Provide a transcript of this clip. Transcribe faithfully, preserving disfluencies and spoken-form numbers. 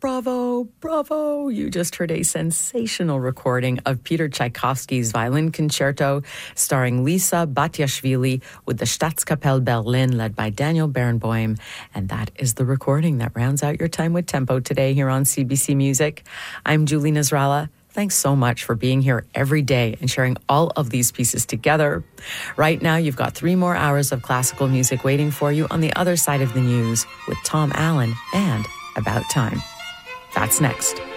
Bravo, bravo. You just heard a sensational recording of Peter Tchaikovsky's Violin Concerto starring Lisa Batiashvili with the Staatskapelle Berlin led by Daniel Barenboim. And that is the recording that rounds out your time with Tempo today here on C B C Music. I'm Julie Nasrallah. Thanks so much for being here every day and sharing all of these pieces together. Right now, you've got three more hours of classical music waiting for you on the other side of the news with Tom Allen and About Time. That's next.